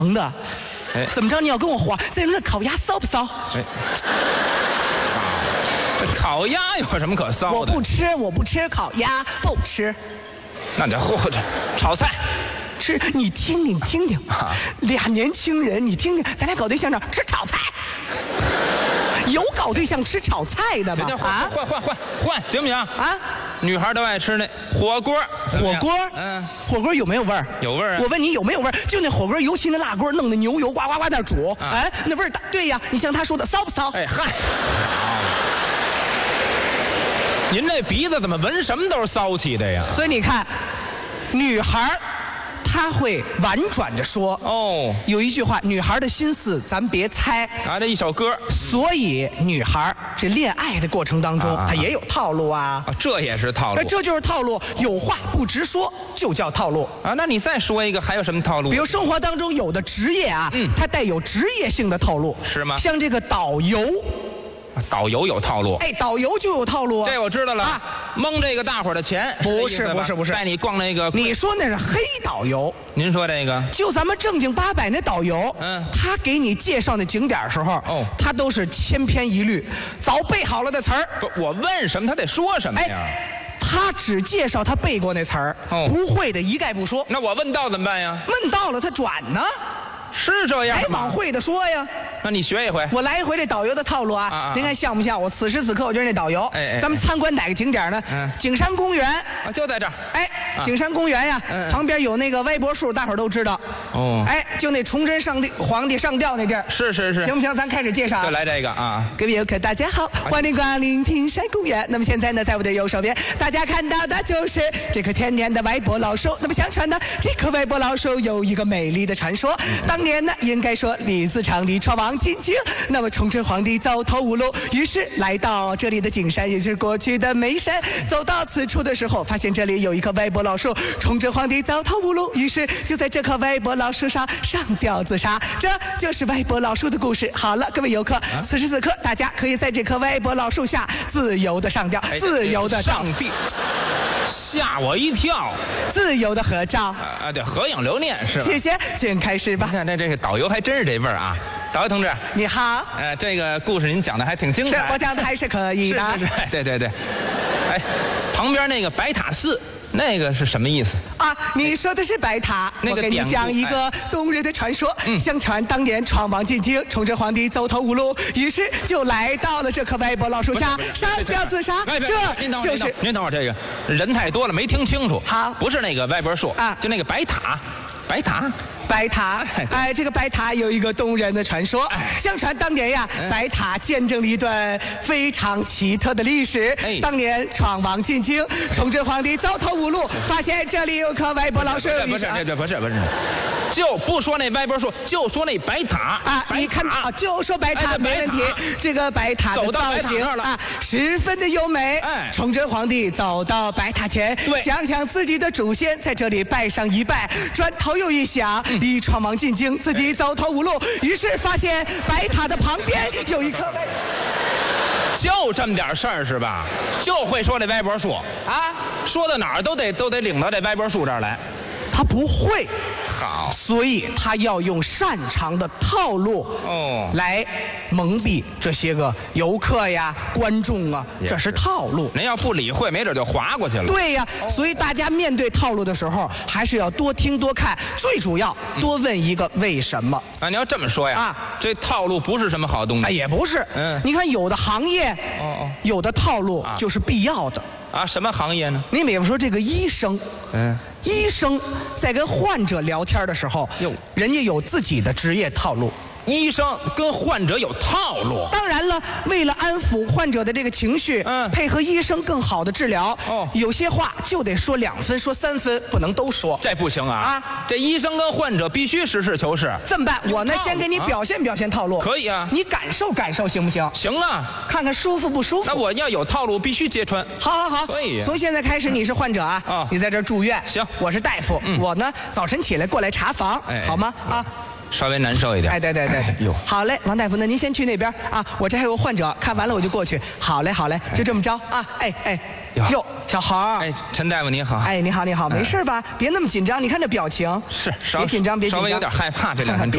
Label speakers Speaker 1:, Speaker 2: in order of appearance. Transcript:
Speaker 1: 的。哎，怎么着？你要跟我黄？再说那烤鸭骚不骚？哎，
Speaker 2: 这烤鸭有什么可骚的？
Speaker 1: 我不吃烤鸭，不吃。
Speaker 2: 那得或者炒菜。
Speaker 1: 吃，你听听，俩年轻人，你听听，咱俩搞对象呢，吃炒菜。有搞对象吃炒菜的吗？
Speaker 2: 换，行不行啊？女孩都爱吃那火锅，
Speaker 1: 火锅有没有味儿？
Speaker 2: 有味儿啊！
Speaker 1: 我问你有没有味儿？就那火锅，尤其那辣锅，弄的牛油呱呱呱那煮，哎，那味儿大。对呀，你像他说的骚不骚？
Speaker 2: 哎嗨，您这鼻子怎么闻什么都是骚气的呀？
Speaker 1: 所以你看，女孩她会婉转着说哦，有一句话，女孩的心思咱别猜
Speaker 2: 啊，这一首歌。
Speaker 1: 所以女孩这恋爱的过程当中，她也有套路啊，
Speaker 2: 这也是套路，
Speaker 1: 这就是套路。有话不直说就叫套路
Speaker 2: 啊。那你再说一个，还有什么套路？
Speaker 1: 比如生活当中有的职业啊，它带有职业性的套路，
Speaker 2: 是吗？
Speaker 1: 像这个导游。
Speaker 2: 导游有套路，
Speaker 1: 哎，导游就有套路啊！
Speaker 2: 这我知道了，蒙这个大伙儿的钱，
Speaker 1: 不是，
Speaker 2: 带你逛那个。
Speaker 1: 你说那是黑导游，
Speaker 2: 您说这个？
Speaker 1: 就咱们正经八百那导游，他给你介绍那景点的时候，他都是千篇一律，早背好了的词儿。
Speaker 2: 不，我问什么他得说什么呀？
Speaker 1: 他只介绍他背过那词儿，不会的一概不说。
Speaker 2: 那我问到怎么办呀？
Speaker 1: 问到了他转呢？
Speaker 2: 是这样吗？
Speaker 1: 往会的说呀。
Speaker 2: 那你学一回，
Speaker 1: 我来一回这导游的套路啊！您看像不像？我此时此刻我就是那导游。咱们参观哪个景点呢？景山公园
Speaker 2: 啊，就在这儿。
Speaker 1: 哎，景山公园呀，旁边有那个歪脖树，大伙儿都知道。哦。哎，就那崇祯皇帝上吊那地儿。
Speaker 2: 是。
Speaker 1: 行不行？咱开始介绍。
Speaker 2: 就来这个啊！
Speaker 1: 各位游客，大家好，欢迎光临景山公园。那么现在呢，在我的右手边，大家看到的就是这棵天然的歪脖老树。那么相传呢，这棵歪脖老树有一个美丽的传说。当年呢，应该说李自成、李闯王进京。那么崇祯皇帝走投无路，于是来到这里的景山，也就是过去的眉山。走到此处的时候，发现这里有一棵歪脖老树。崇祯皇帝走投无路，于是就在这棵歪脖老树上上吊自杀。这就是歪脖老树的故事。好了，各位游客，此时此刻大家可以在这棵歪脖老树下自由的上吊，自由的
Speaker 2: 上吊。吓我一跳！
Speaker 1: 自由的合照
Speaker 2: 啊，对，合影留念是吧？
Speaker 1: 谢谢，请开始吧。
Speaker 2: 你看这个导游还真是这味儿啊！导游同志，
Speaker 1: 你好。
Speaker 2: 这个故事您讲的还挺精彩。
Speaker 1: 是我讲的还是可以的。
Speaker 2: 是，对。哎，旁边那个白塔寺。那个是什么意思
Speaker 1: 啊？你说的是白塔。我给你讲一个动人的传说。相传当年闯王进京，崇祯皇帝走投无路，于是就来到了这棵歪脖老树下上吊自杀。这就是
Speaker 2: 您等会儿，这个人太多了没听清楚。
Speaker 1: 好，
Speaker 2: 不是那个歪脖树啊，就那个白塔。
Speaker 1: 哎，这个白塔有一个动人的传说。相传当年呀，白塔见证了一段非常奇特的历史。当年闯王进京，崇祯皇帝走投无路，发现这里有棵歪脖老树。
Speaker 2: 不是，就不说那歪脖树，就说那白塔
Speaker 1: 啊！你看啊，就说白塔没问题。这个白塔的造型啊，十分的优美。崇祯皇帝走到白塔前，想想自己的祖先在这里拜上一拜，转头又一想，李闯王进京，自己走投无路，于是发现白塔的旁边有一棵歪。
Speaker 2: 就这么点事儿是吧？就会说这歪脖树啊，说到哪儿都得领到这歪脖树这儿来。
Speaker 1: 他不会，
Speaker 2: 好，
Speaker 1: 所以他要用擅长的套路来蒙蔽这些个游客呀、观众啊，这是套路。
Speaker 2: 您要不理会，没准就划过去了。
Speaker 1: 对呀，所以大家面对套路的时候，还是要多听多看，最主要多问一个为什么
Speaker 2: 啊！你要这么说呀，这套路不是什么好东西。
Speaker 1: 也不是，你看有的行业，有的套路就是必要的。
Speaker 2: 啊，什么行业呢？
Speaker 1: 你比如说这个医生，医生在跟患者聊天的时候，人家有自己的职业套路。
Speaker 2: 医生跟患者有套路。
Speaker 1: 当然了，为了安抚患者的这个情绪，配合医生更好的治疗，有些话就得说2分，说3分，不能都说。
Speaker 2: 这不行啊！这医生跟患者必须实事求是。
Speaker 1: 这么办？我呢，先给你表现套路。
Speaker 2: 可以啊，
Speaker 1: 你感受行不行？
Speaker 2: 行啊，
Speaker 1: 看看舒服不舒服。
Speaker 2: 那我要有套路，必须揭穿。
Speaker 1: 好，
Speaker 2: 可以。
Speaker 1: 从现在开始，你是患者啊，你在这儿住院。
Speaker 2: 行，
Speaker 1: 我是大夫，我呢早晨起来过来查房，好吗？啊。
Speaker 2: 稍微难受一点。
Speaker 1: 哎，对，哟，好嘞，王大夫，那您先去那边啊，我这还有患者，看完了我就过去。好嘞，就这么着啊。哎，哟，小豪。
Speaker 2: 哎，陈大夫你好。
Speaker 1: 哎，你好，没事吧？别那么紧张，你看这表情。
Speaker 2: 是，
Speaker 1: 别紧张，
Speaker 2: 稍微有点害怕这2天。